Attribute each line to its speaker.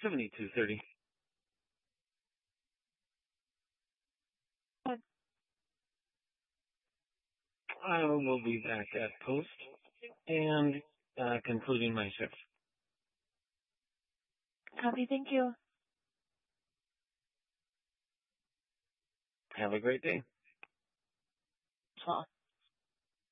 Speaker 1: 7230. I will be back at post and concluding my shift.
Speaker 2: Copy. Thank you.
Speaker 1: Have a great day.
Speaker 2: Well.